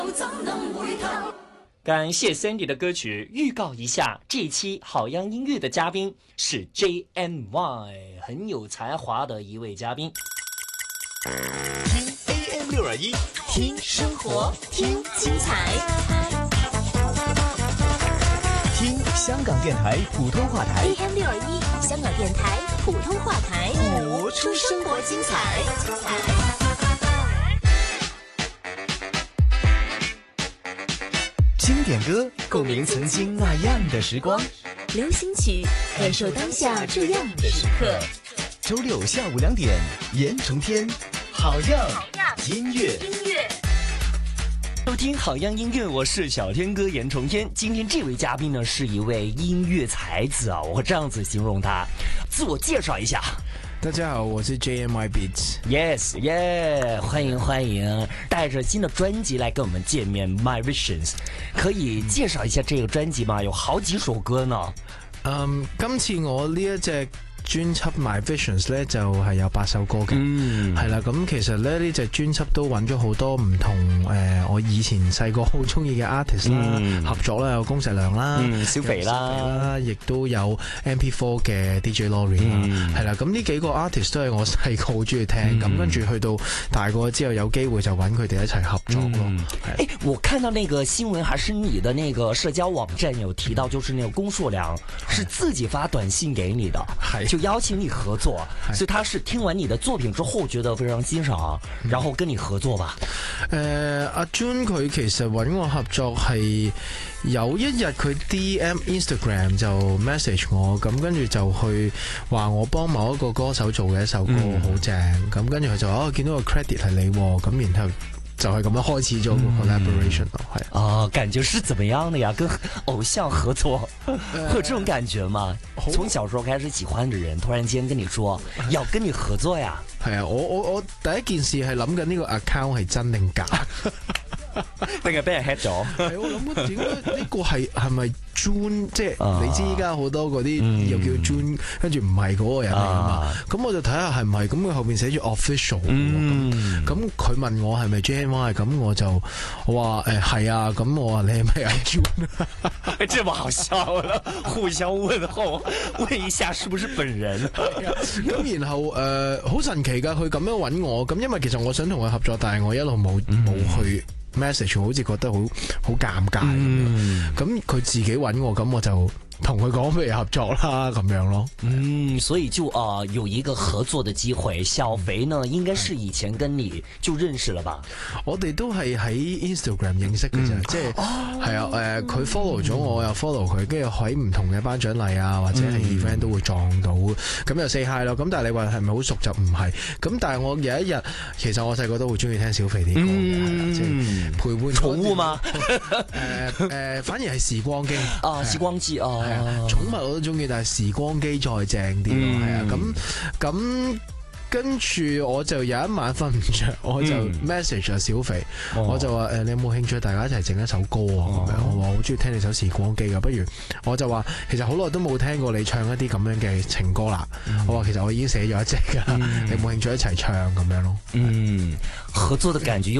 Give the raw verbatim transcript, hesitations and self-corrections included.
感谢 Sandy 的歌曲。预告一下，这一期好样音乐的嘉宾是 J M Y， 很有才华的一位嘉宾。 听 A M 六二一， 听生活，听精彩， 听香港电台普通话台 A M 六二一，香港电台普通话台， 播出生活精彩，精彩。 经典歌，共鸣曾经那样的时光； 流行曲，感受当下这样的时刻。 周六下午两点，严承天，好样音乐。 音乐收听好样音乐，我是小天哥严承天。今天这位嘉宾呢，是一位音乐才子啊，我这样子形容他。自我介绍一下。 大家好，我是 J M Y Beats。Yes， 耶、yeah, 欢迎欢迎！带着新的专辑来跟我们见面 ，My Visions， 可以介绍一下这个專輯嗎？有好幾首歌呢。 嗯，今次我呢一隻專輯 My Visions 咧就係有八首歌嘅， 嗯， 係啦。咁其實咧呢隻專輯都揾咗好多唔同誒、呃，我以前細個好中意嘅 artist 啦、嗯、合作啦，有龔石良啦、 嗯、小肥啦， 亦都有 M P 四 嘅 D J Laurie 啦，係啦。咁呢幾個 artist 都係我細個好中意聽，咁、嗯、跟住去到大個之後有機會就揾佢哋一齊合作咯。 嗯哎，我看到那個新聞，還是你的那個社交網站有提到，就是那個龔碩良是自己發短信給你的，就邀請你合作，所以他是聽完你的作品之後覺得非常欣賞，然後跟你合作吧。 誒、呃，阿 June 佢其實揾我合作係有一日佢 D M Instagram 就 message 我，咁跟住就去話我幫某一個歌手做嘅一首歌好正，咁、嗯、跟住佢就哦見到個 credit 係你，咁然後就係咁樣開始咗個 collaboration 咯，係、 嗯、啊，感覺是怎麼樣的呀？跟偶像合作，會有這種感覺嗎？從小時候開始喜歡的人，突然間跟你說要跟你合作呀？ 係啊，我我我第一件事係諗緊呢個 account 係真定假， 定係俾人 hack 咗？ 係我諗點解呢個係係咪 June？ 即係你知依家好多嗰啲又叫 June，跟住唔係嗰個人嚟㗎嘛？咁、啊、我就睇下係唔係咁，佢後邊寫住 official 咁，咁佢問我係咪 J M Y， 咁我就我話誒係啊，咁我話你係咪阿 June？ 這麼好笑啦，互相問候，問一下是不是本人？ 咁然後誒好、呃、神奇㗎，佢咁樣揾我，咁因為其實我想同佢合作，但係我一路冇冇去。message 好似覺得好好尷尬咁樣，咁佢自己揾我，咁我就同佢講不如合作啦咁樣咯。 嗯，所以就啊、呃、有一個合作的機會。小肥呢，應該是以前跟你就認識了吧？ 我哋都係喺 Instagram 認識嘅啫、嗯，即係係啊誒，佢、呃、follow 咗我，我又 follow 佢，跟住喺唔同嘅頒獎禮啊或者係 event 都會撞到，咁又 say hi 咯。咁但係你話係咪好熟就唔係。咁但係我有一日，其實我細個都會中意聽小肥啲歌嘅，係、嗯、啦，即係陪伴寵物嘛。誒誒、呃，反而係時光機啊，時光機啊。寵物我都中意，但係時光機再正啲咯，係啊，咁咁跟住我就有一晚瞓唔着，我就 message 阿小肥，嗯、我就話誒、呃、你有冇興趣大家一齊整一首歌啊？咁、哦、樣我話好中意聽你首時光機噶，不如我就話其實好耐都冇聽過你唱一啲咁樣嘅情歌啦、嗯，我話其實我已經寫咗一隻噶、嗯，你有冇興趣一齊唱咁樣咯？ 嗯，合作的感覺